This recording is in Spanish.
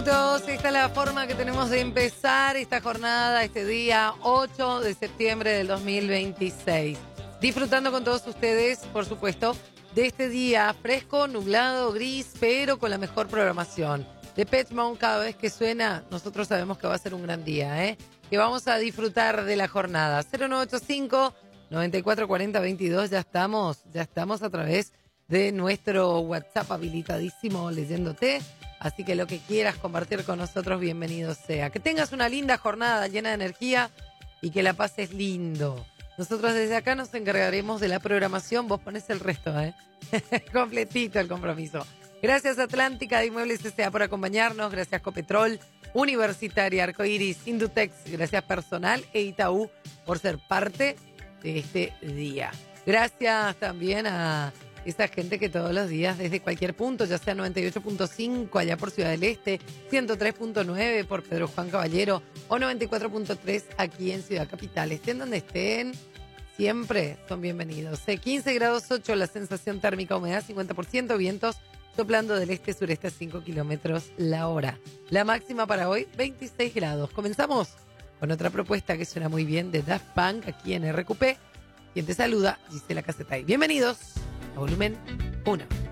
minutos. Esta es la forma que tenemos de empezar esta jornada, este día 8 de septiembre del 2026. Disfrutando con todos ustedes, por supuesto, de este día fresco, nublado, gris, pero con la mejor programación. Depeche Mode, cada vez que suena, nosotros sabemos que va a ser un gran día, que vamos a disfrutar de la jornada. 0985-9440-22, ya estamos a través de nuestro WhatsApp habilitadísimo leyéndote. Así que lo que quieras compartir con nosotros, bienvenido sea. Que tengas una linda jornada llena de energía y que la pases lindo. Nosotros desde acá nos encargaremos de la programación, vos pones el resto, completito el compromiso. Gracias Atlántica de Inmuebles S.A. por acompañarnos, gracias Copetrol, Universitaria, Arcoiris, Indutex, gracias Personal e Itaú por ser parte de este día. Gracias también a esa gente que todos los días desde cualquier punto, ya sea 98.5 allá por Ciudad del Este, 103.9 por Pedro Juan Caballero o 94.3 aquí en Ciudad Capital. Estén donde estén, siempre son bienvenidos. 15 grados 8 la sensación térmica, humedad 50%, vientos soplando del este-sureste a 5 kilómetros la hora. La máxima para hoy, 26 grados. Comenzamos con otra propuesta que suena muy bien de Daft Punk aquí en RQP. Quien te saluda, Gisela Casetay. Bienvenidos. Volumen 1.